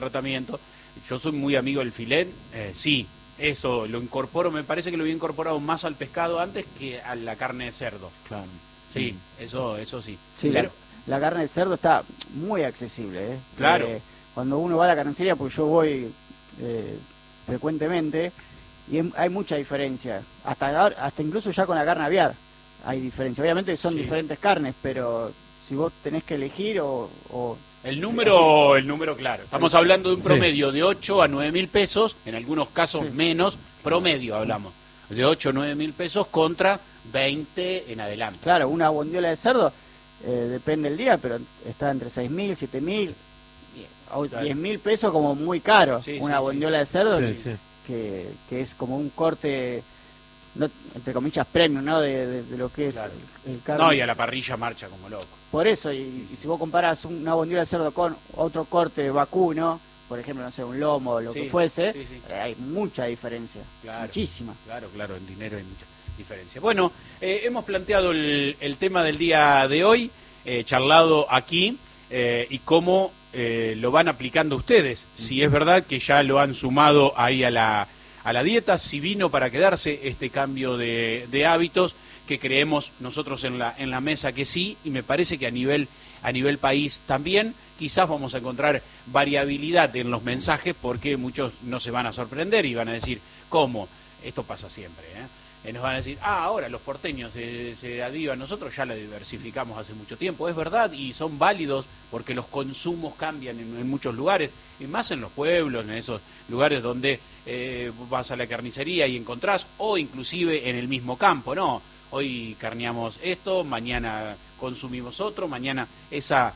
tratamiento. Yo soy muy amigo del filet, sí, eso lo incorporo, me parece que lo había incorporado más al pescado antes que a la carne de cerdo. Claro. Sí, eso sí. Sí, Pero, la carne de cerdo está muy accesible, ¿eh? Claro. Cuando uno va a la carnicería, pues yo voy frecuentemente, y hay mucha diferencia. Hasta incluso ya con la carne aviar hay diferencia. Obviamente son diferentes carnes, pero si vos tenés que elegir o el número, claro. Estamos hablando de un promedio de 8 a 9 mil pesos, en algunos casos menos, promedio hablamos, de 8 a 9 mil pesos contra 20 en adelante. Claro, una bondiola de cerdo, depende del día, pero está entre 6.000, 7.000, o 10.000 pesos como muy caro. Una bondiola de cerdo que es como un corte, no, entre comillas, premium, ¿no? De lo que es el carne. No, y a la parrilla marcha como loco. Por eso, y si vos comparás una bondiola de cerdo con otro corte vacuno, por ejemplo, no sé, un lomo o lo que fuese, hay mucha diferencia, muchísima. Claro, en dinero hay mucha diferencia. Bueno, hemos planteado el tema del día de hoy, charlado aquí, y cómo lo van aplicando ustedes. Si es verdad que ya lo han sumado ahí a la dieta, si vino para quedarse este cambio de hábitos, que creemos nosotros en la mesa que sí, y me parece que a nivel país también. Quizás vamos a encontrar variabilidad en los mensajes, porque muchos no se van a sorprender y van a decir, ¿cómo? Esto pasa siempre, nos van a decir, ahora los porteños se adhiban, nosotros ya la diversificamos hace mucho tiempo. Es verdad, y son válidos porque los consumos cambian en muchos lugares, y más en los pueblos, en esos lugares donde vas a la carnicería y encontrás, o inclusive en el mismo campo, ¿no? Hoy carneamos esto, mañana consumimos otro, mañana esa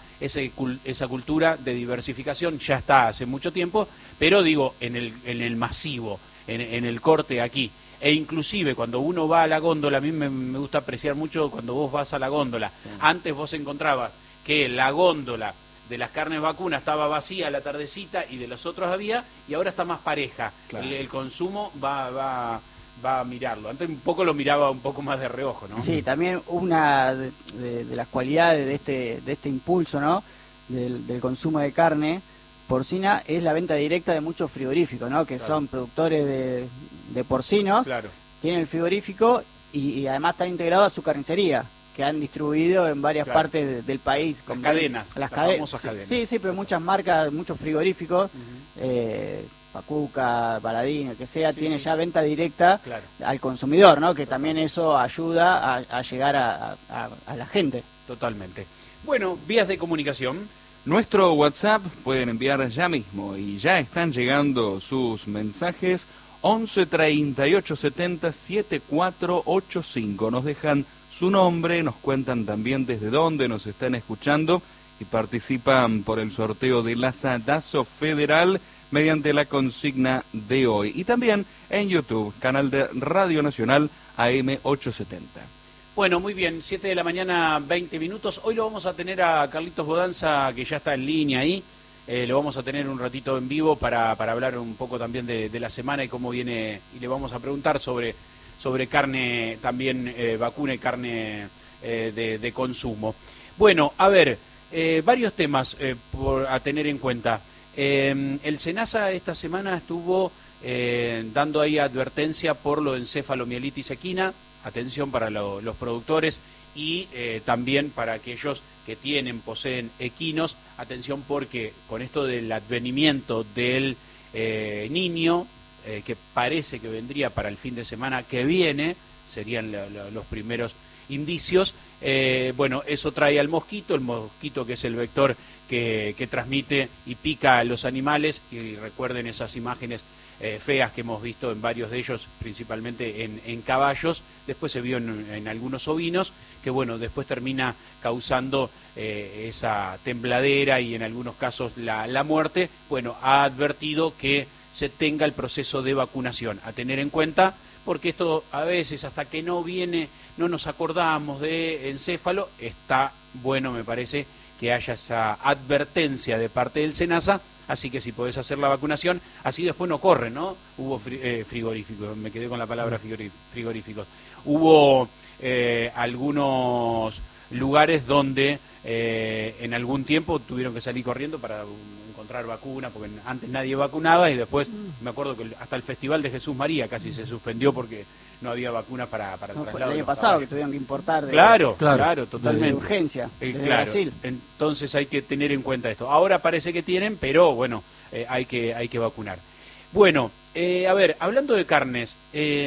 cultura de diversificación ya está hace mucho tiempo, pero digo, en el masivo, en el corte aquí. E inclusive cuando uno va a la góndola, a mí me gusta apreciar mucho cuando vos vas a la góndola. Antes vos encontrabas que la góndola de las carnes vacunas estaba vacía a la tardecita y de los otros había, y ahora está más pareja. Claro. El consumo va a mirarlo. Antes un poco lo miraba un poco más de reojo, ¿no? Sí, también una de las cualidades de este impulso, ¿no? Del consumo de carne porcina es la venta directa de muchos frigoríficos, ¿no? Que son productores de porcinos, tienen el frigorífico y además están integrados a su carnicería, que han distribuido en varias partes del país. Las cadenas, las famosas cadenas. Sí, pero muchas marcas, muchos frigoríficos, Pacuca, Baladín, el que sea, tiene ya venta directa al consumidor, ¿no? Que también eso ayuda a llegar a la gente. Totalmente. Bueno, vías de comunicación. Nuestro WhatsApp pueden enviar ya mismo y ya están llegando sus mensajes 11 38 70 7485. Nos dejan su nombre, nos cuentan también desde dónde nos están escuchando y participan por el sorteo del Asadazo Federal mediante la consigna de hoy. Y también en YouTube, canal de Radio Nacional AM870. Bueno, muy bien, 7 de la mañana, 20 minutos. Hoy lo vamos a tener a Carlitos Bodanza, que ya está en línea ahí. Lo vamos a tener un ratito en vivo para hablar un poco también de la semana y cómo viene, y le vamos a preguntar sobre carne también vacuna y carne de consumo. Bueno, a ver, varios temas a tener en cuenta. El SENASA esta semana estuvo dando ahí advertencia por lo de encefalomielitis equina. Atención para los productores y también para aquellos que poseen equinos. Atención porque con esto del advenimiento del niño, que parece que vendría para el fin de semana que viene, serían los primeros indicios, bueno, eso trae al mosquito, el mosquito que es el vector que transmite y pica a los animales, y recuerden esas imágenes feas que hemos visto en varios de ellos, principalmente en caballos. Después se vio en algunos ovinos, que bueno, después termina causando esa tembladera y en algunos casos la muerte. Bueno, ha advertido que se tenga el proceso de vacunación a tener en cuenta, porque esto a veces hasta que no viene, no nos acordamos de encéfalo. Está bueno, me parece, que haya esa advertencia de parte del SENASA. Así que si podés hacer la vacunación, así después no corre, ¿no? Hubo frigoríficos, me quedé con la palabra frigoríficos. Hubo algunos lugares donde en algún tiempo tuvieron que salir corriendo para encontrar vacuna, porque antes nadie vacunaba y después me acuerdo que hasta el Festival de Jesús María casi se suspendió porque no había vacunas para el No, fue traslado. el de año los pasado caballos. que tuvieron que importar Claro, de totalmente. urgencia desde Claro, Brasil. entonces hay que tener en cuenta esto. Ahora parece que tienen, pero bueno, hay que vacunar. Bueno, a ver, hablando de carnes,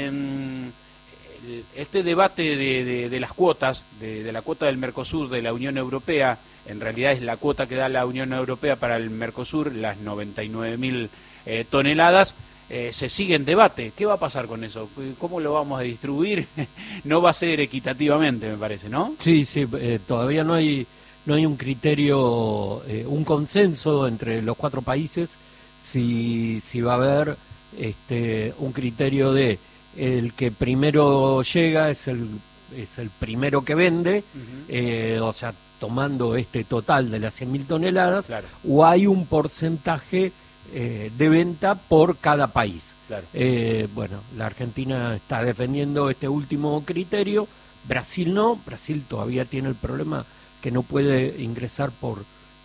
este debate de las cuotas, de la cuota del Mercosur de la Unión Europea, en realidad es la cuota que da la Unión Europea para el Mercosur, las 99.000 toneladas, se sigue en debate. ¿Qué va a pasar con eso? ¿Cómo lo vamos a distribuir? No va a ser equitativamente, me parece, ¿no? Sí, todavía no hay un criterio, un consenso entre los 4 países si va a haber un criterio de el que primero llega es el primero que vende, o sea, tomando este total de las 100.000 toneladas, Claro. o hay un porcentaje de venta por cada país. Claro. Bueno, la Argentina está defendiendo este último criterio, Brasil no, Brasil todavía tiene el problema que no puede ingresar por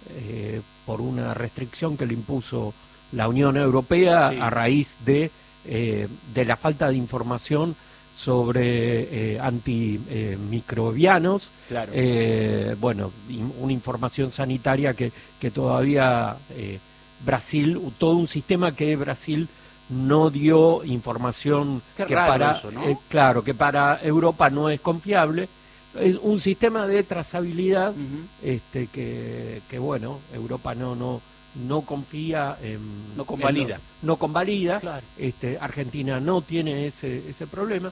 una restricción que le impuso la Unión Europea Sí. a raíz de la falta de información sobre antimicrobianos, Claro. bueno, una información sanitaria que todavía Brasil, todo un sistema que Brasil no dio información Qué que raro para eso, ¿no? claro, que para Europa no es confiable. Es un sistema de trazabilidad Ujú. que bueno, Europa no confía en... No convalida. No convalida. Claro. Argentina no tiene ese problema.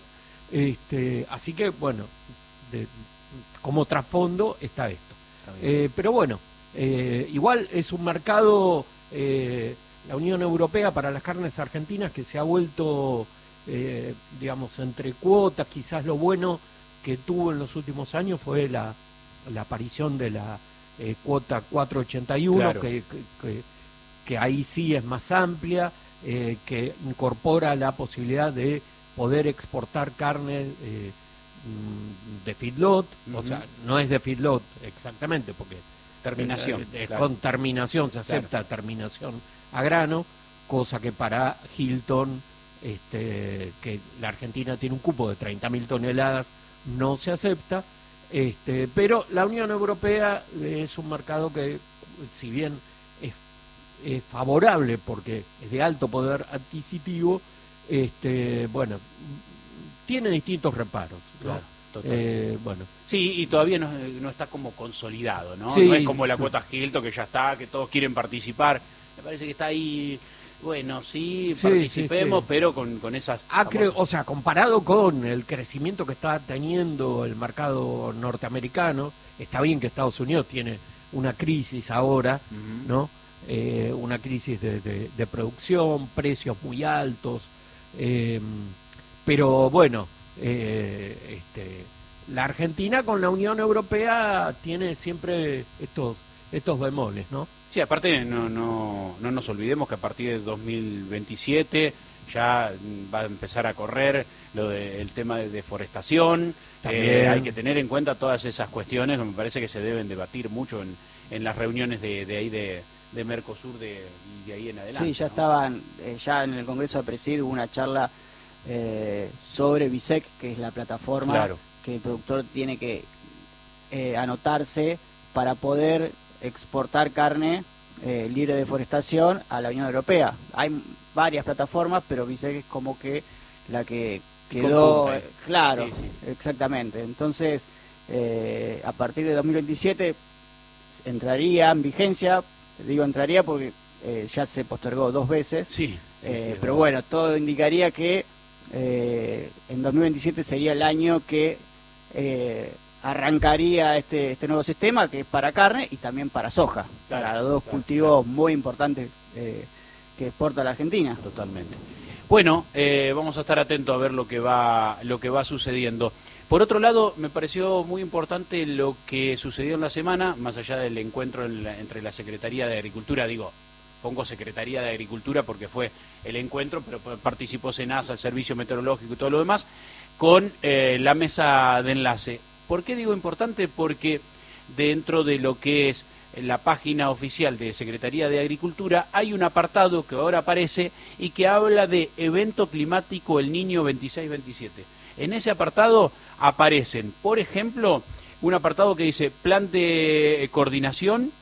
Así que, bueno, como trasfondo está esto. Está bien. Pero bueno, igual es un mercado, la Unión Europea para las carnes argentinas que se ha vuelto, digamos, entre cuotas. Quizás lo bueno que tuvo en los últimos años fue la aparición de la cuota 481, Claro. que ahí sí es más amplia, que incorpora la posibilidad de poder exportar carne de feedlot, o Ujú. sea, no es de feedlot exactamente, porque Terminación. es claro. con terminación, se acepta terminación a grano, cosa que para Hilton, que la Argentina tiene un cupo de 30.000 toneladas, no se acepta, pero la Unión Europea es un mercado que, si bien es favorable porque es de alto poder adquisitivo, bueno, tiene distintos reparos, ¿no? Claro, total. Bueno, Sí, y todavía no está como consolidado, ¿no? Sí. No es como la cuota Hilton que ya está, que todos quieren participar. Me parece que está ahí, bueno, sí, Sí, participemos, sí. pero con esas... creo, o sea, comparado con el crecimiento que está teniendo el mercado norteamericano, está bien que Estados Unidos tiene una crisis ahora, Ujú. ¿no? Una crisis de producción, precios muy altos, pero bueno, la Argentina con la Unión Europea tiene siempre estos bemoles, ¿no? Sí, aparte no nos olvidemos que a partir de 2027 ya va a empezar a correr lo del tema de deforestación. También. Hay que tener en cuenta todas esas cuestiones que me parece que se deben debatir mucho en las reuniones de ahí de Mercosur y de ahí en adelante. Sí, ya ¿no? estaban, ya en el Congreso de Presidio hubo una charla sobre BISEC, que es la plataforma Claro. que el productor tiene que anotarse para poder exportar carne libre de deforestación a la Unión Europea. Hay varias plataformas, pero BISEC es como que la que quedó... Conjunta. claro, Sí, sí. exactamente. Entonces, a partir de 2027 entraría en vigencia, digo entraría porque ya se postergó 2 veces, Sí, es pero verdad. bueno, todo indicaría que en 2027 sería el año que arrancaría este nuevo sistema, que es para carne y también para soja, Claro, para dos claro, cultivos muy importantes que exporta la Argentina. Totalmente. Bueno, vamos a estar atentos a ver lo que va sucediendo. Por otro lado, me pareció muy importante lo que sucedió en la semana, más allá del encuentro entre la Secretaría de Agricultura, pongo Secretaría de Agricultura porque fue el encuentro, pero participó SENASA, el Servicio Meteorológico y todo lo demás, con la mesa de enlace. ¿Por qué digo importante? Porque dentro de lo que es en la página oficial de Secretaría de Agricultura hay un apartado que ahora aparece y que habla de evento climático El Niño 26-27. En ese apartado aparecen, por ejemplo, un apartado que dice plan de coordinación,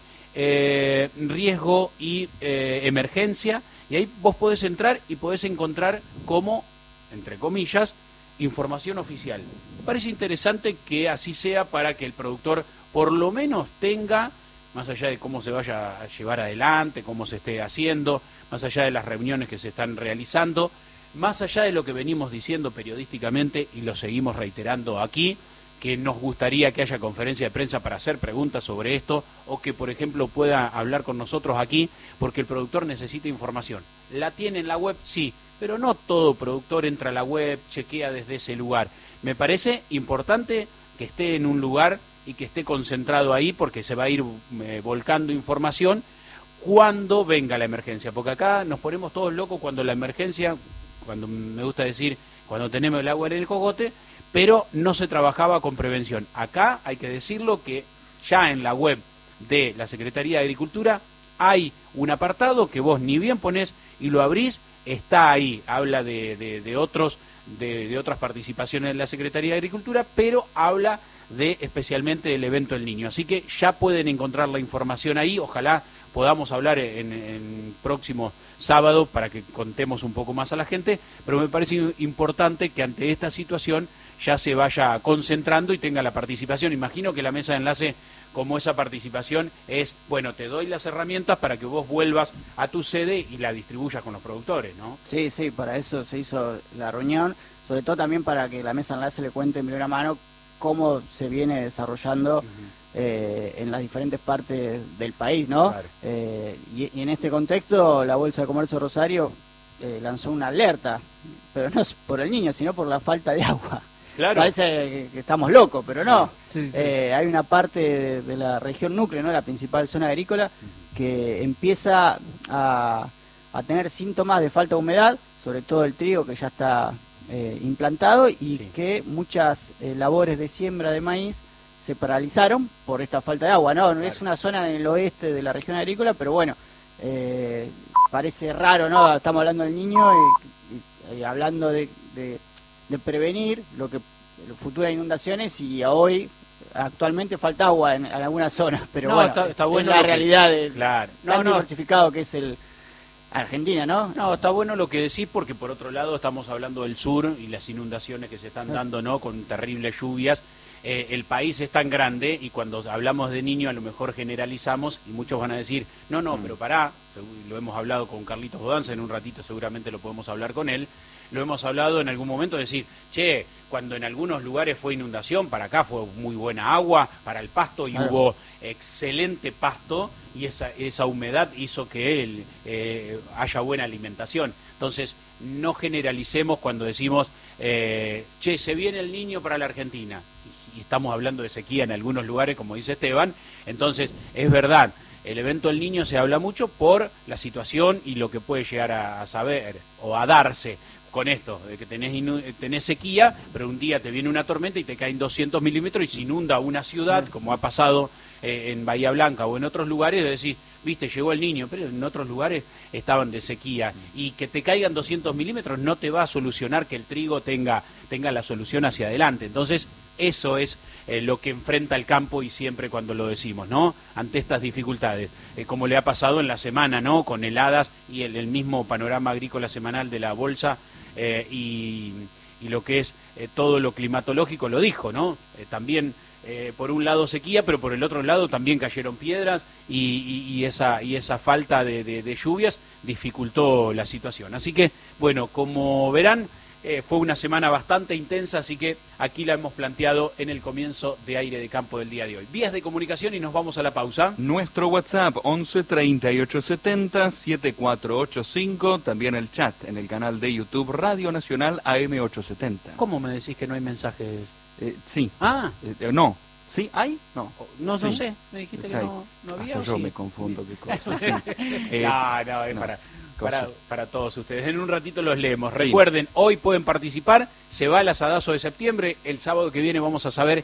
riesgo y emergencia, y ahí vos podés entrar y podés encontrar como, entre comillas, información oficial. Me parece interesante que así sea para que el productor por lo menos tenga, más allá de cómo se vaya a llevar adelante, cómo se esté haciendo, más allá de las reuniones que se están realizando, más allá de lo que venimos diciendo periodísticamente y lo seguimos reiterando aquí, que nos gustaría que haya conferencia de prensa para hacer preguntas sobre esto o que, por ejemplo, pueda hablar con nosotros aquí, porque el productor necesita información. ¿La tiene en la web? Sí, pero no todo productor entra a la web, chequea desde ese lugar. Me parece importante que esté en un lugar y que esté concentrado ahí, porque se va a ir volcando información cuando venga la emergencia, porque acá nos ponemos todos locos cuando la emergencia, cuando me gusta decir, cuando tenemos el agua en el cogote, pero no se trabajaba con prevención. Acá hay que decirlo que ya en la web de la Secretaría de Agricultura hay un apartado que vos ni bien ponés y lo abrís, está ahí, habla de otras participaciones en la Secretaría de Agricultura, pero habla de especialmente del evento del Niño. Así que ya pueden encontrar la información ahí, ojalá podamos hablar en próximo sábado para que contemos un poco más a la gente, pero me parece importante que ante esta situación ya se vaya concentrando y tenga la participación. Imagino que la mesa de enlace, como esa participación, es, bueno, te doy las herramientas para que vos vuelvas a tu sede y la distribuyas con los productores, ¿no? Sí, sí, para eso se hizo la reunión, sobre todo también para que la mesa de enlace le cuente en primera mano cómo se viene desarrollando en las diferentes partes del país, ¿no? Claro. Y en este contexto, la Bolsa de Comercio Rosario lanzó una alerta, pero no es por el Niño, sino por la falta de agua. Claro. Parece que estamos locos, pero no. Sí, sí. Hay una parte de la región núcleo, ¿no? La principal zona agrícola, que empieza a tener síntomas de falta de humedad, sobre todo el trigo que ya está implantado, y Sí. que muchas labores de siembra de maíz se paralizaron por esta falta de agua, ¿no? Claro. Es una zona en el oeste de la región agrícola, pero bueno, parece raro, ¿no? Estamos hablando del Niño y hablando de prevenir futuras inundaciones, y hoy actualmente falta agua en algunas zonas, pero No, bueno, está bueno es la lo que- realidad de Claro. tan diversificado que es el Argentina, ¿no? No, está bueno lo que decís, porque por otro lado estamos hablando del sur y las inundaciones que se están dando, ¿no? Con terribles lluvias. El país es tan grande y cuando hablamos de Niño a lo mejor generalizamos y muchos van a decir, no, pero pará, lo hemos hablado con Carlitos Bodanza, en un ratito seguramente lo podemos hablar con él, lo hemos hablado en algún momento, decir, che, cuando en algunos lugares fue inundación, para acá fue muy buena agua, para el pasto, y Claro. hubo excelente pasto, y esa humedad hizo que haya buena alimentación. Entonces, no generalicemos cuando decimos, che, se viene el Niño para la Argentina, y estamos hablando de sequía en algunos lugares, como dice Esteban. Entonces, es verdad, el evento del Niño se habla mucho por la situación y lo que puede llegar a saber o a darse con esto, de que tenés sequía, pero un día te viene una tormenta y te caen 200 milímetros y se inunda una ciudad, Sí. como ha pasado en Bahía Blanca o en otros lugares, de decir, viste, llegó el Niño, pero en otros lugares estaban de sequía, y que te caigan 200 milímetros no te va a solucionar que el trigo tenga la solución hacia adelante. Entonces, eso es lo que enfrenta el campo, y siempre cuando lo decimos, ¿no? Ante estas dificultades, como le ha pasado en la semana, ¿no? Con heladas y el mismo panorama agrícola semanal de la bolsa, y lo que es todo lo climatológico lo dijo, ¿no? También por un lado sequía, pero por el otro lado también cayeron piedras, y esa falta de lluvias dificultó la situación. Así que, bueno, como verán, fue una semana bastante intensa, así que aquí la hemos planteado en el comienzo de Aire de Campo del día de hoy. Vías de comunicación, y nos vamos a la pausa. Nuestro WhatsApp 11 3870 7485, también el chat en el canal de YouTube Radio Nacional AM870. ¿Cómo me decís que no hay mensajes? Sí. Ah, No. ¿Sí? ¿Hay? No. no Sí. sé, me dijiste Está que ahí. no había. Hasta ¿o yo sí? me confundo, qué cosa. Sí. No, es no, para cosa. todos ustedes. En un ratito los leemos. Sí. Recuerden, hoy pueden participar, se va el asadazo de septiembre, el sábado que viene vamos a saber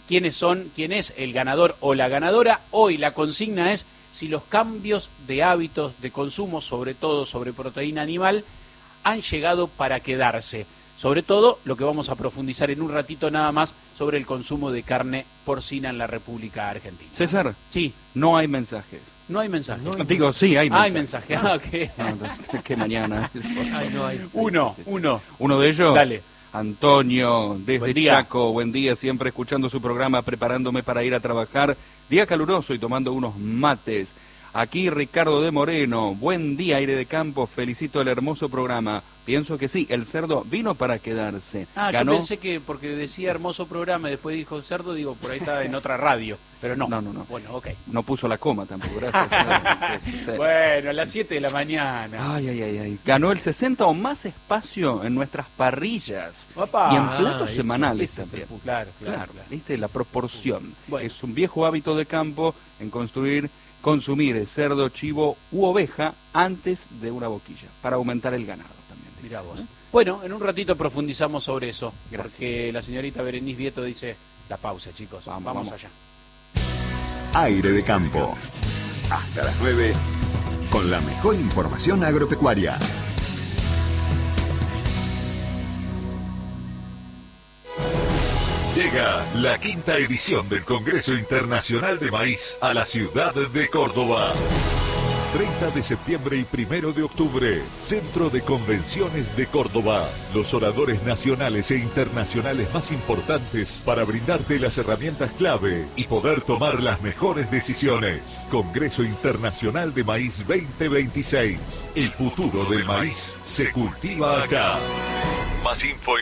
quién es el ganador o la ganadora. Hoy la consigna es si los cambios de hábitos de consumo, sobre todo sobre proteína animal, han llegado para quedarse. Sobre todo lo que vamos a profundizar en un ratito nada más sobre el consumo de carne porcina en la República Argentina. César, sí, no hay mensajes. No hay mensajes. Digo, sí, hay mensajes. Hay mensajes, okay. No, entonces, que mañana. Ay, no hay. Uno de ellos. Dale. Antonio, desde Buen día. Chaco, buen día, siempre escuchando su programa, preparándome para ir a trabajar. Día caluroso y tomando unos mates. Aquí Ricardo de Moreno, buen día, Aire de Campo, felicito el hermoso programa. Pienso que sí, el cerdo vino para quedarse. Ganó. Yo pensé que porque decía hermoso programa y después dijo cerdo, digo, por ahí está en otra radio. Pero no. No. Bueno, ok. No puso la coma tampoco, gracias. Bueno, a las 7 de la mañana. Ay. Ganó el 60 o más espacio en nuestras parrillas. Opa. Y en platos semanales también. Claro. ¿Viste? La proporción. Bueno. Es un viejo hábito de campo en consumir cerdo, chivo u oveja antes de una boquilla, para aumentar el ganado también. Mirá vos. Bueno, en un ratito profundizamos sobre eso, Gracias. Porque la señorita Berenice Vieto dice, la pausa, chicos, vamos allá. Aire de Campo, hasta las 9, con la mejor información agropecuaria. Llega la 5ª edición del Congreso Internacional de Maíz a la ciudad de Córdoba. 30 de septiembre y 1 de octubre, Centro de Convenciones de Córdoba. Los oradores nacionales e internacionales más importantes para brindarte las herramientas clave y poder tomar las mejores decisiones. Congreso Internacional de Maíz 2026. El futuro del maíz se cultiva acá. Más info en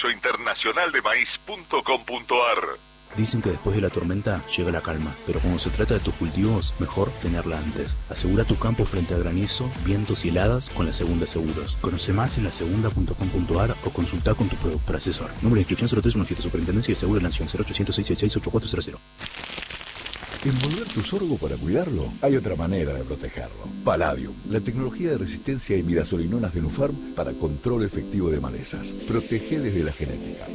congresointernacionaldemaíz.com.ar. Dicen que después de la tormenta llega la calma, pero cuando se trata de tus cultivos, mejor tenerla antes. Asegura tu campo frente a granizo, vientos y heladas con La Segunda Seguros. Conoce más en lasegunda.com.ar o consulta con tu productor asesor. Número de inscripción 0317, Superintendencia de Seguros de la Nación, 0800 666 8400. Envolver tu sorgo para cuidarlo, hay otra manera de protegerlo. Palladium, la tecnología de resistencia a imidazolinonas de Nufarm para control efectivo de malezas. Protege desde la genética.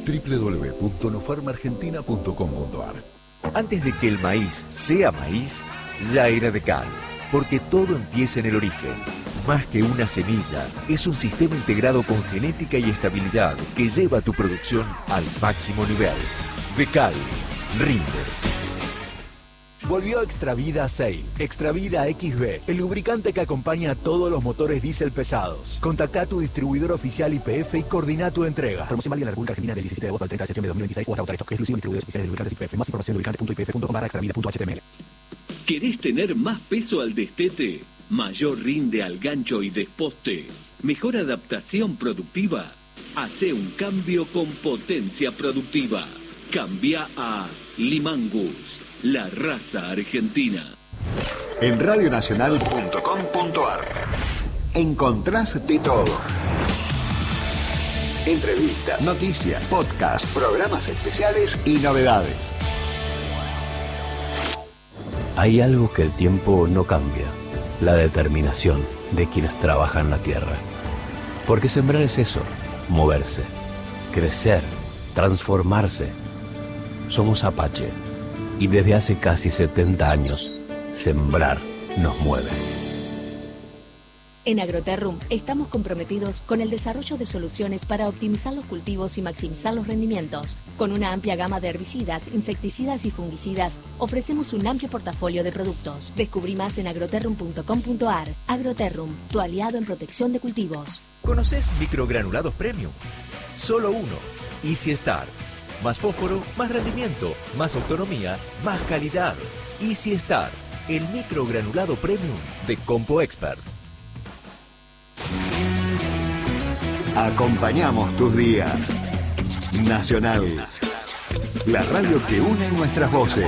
www.nufarmargentina.com.ar. Antes de que el maíz sea maíz, ya era de Cal, porque todo empieza en el origen. Más que una semilla, es un sistema integrado con genética y estabilidad que lleva tu producción al máximo nivel. De Cal, rinde. Volvió Extravida Sail, Extravida XB, el lubricante que acompaña a todos los motores diésel pesados. Contacta a tu distribuidor oficial YPF y coordina tu entrega. Promoción válida en la República Argentina del 17 de agosto al 30 de septiembre de 2026 o hasta agotar estos, exclusivo distribuidores oficiales de lubricantes YPF. Más información en lubricante.ypf.com/extravida.html. ¿Querés tener más peso al destete? ¿Mayor rinde al gancho y desposte? ¿Mejor adaptación productiva? Hace un cambio con potencia productiva. Cambia a Limangus, la raza argentina. En radionacional.com.ar encontrás de todo. Entrevistas, noticias, podcasts, programas especiales y novedades. Hay algo que el tiempo no cambia: la determinación de quienes trabajan la tierra. Porque sembrar es eso, moverse, crecer, transformarse. Somos Apache, y desde hace casi 70 años, sembrar nos mueve. En Agroterrum estamos comprometidos con el desarrollo de soluciones para optimizar los cultivos y maximizar los rendimientos. Con una amplia gama de herbicidas, insecticidas y fungicidas, ofrecemos un amplio portafolio de productos. Descubrí más en agroterrum.com.ar. Agroterrum, tu aliado en protección de cultivos. ¿Conoces microgranulados premium? Solo uno, Easy Star. Más fósforo, más rendimiento, más autonomía, más calidad. Easy Star, el microgranulado premium de Compo Expert. Acompañamos tus días. Nacional, la radio que une nuestras voces.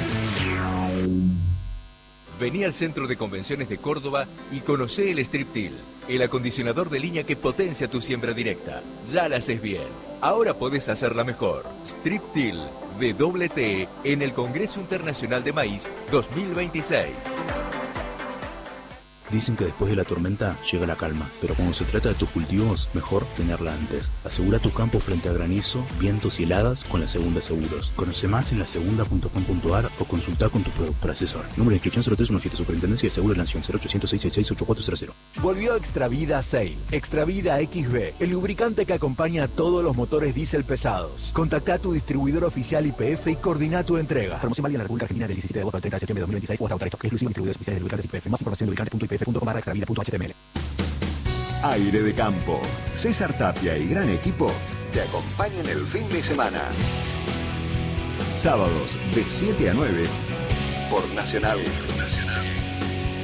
Vení al Centro de Convenciones de Córdoba y conocé el Striptil, el acondicionador de línea que potencia tu siembra directa. Ya la haces bien, ahora podés hacerla mejor. Striptil de T en el Congreso Internacional de Maíz 2026. Dicen que después de la tormenta llega la calma, pero cuando se trata de tus cultivos, mejor tenerla antes. Asegura tu campo frente a granizo, vientos y heladas con La Segunda Seguros. Conoce más en lasegunda.com.ar o consulta con tu productor asesor. Número de inscripción 0317, Superintendencia de Seguros de la Nación, 0800 666 8400. Volvió Extravida Sail, Extravida XB, el lubricante que acompaña a todos los motores diésel pesados. Contacta a tu distribuidor oficial YPF y coordina tu entrega. Promoción válida en la República Argentina del 17 de agosto al 30 de septiembre de 2026 o hasta agotar esto. Exclusivo distribuidores oficiales de lubricantes YPF. Más información en lubricante.ypf.com/extravida.html. Aire de Campo. César Tapia y gran equipo te acompañan el fin de semana. Sábados de 7 a 9 por Nacional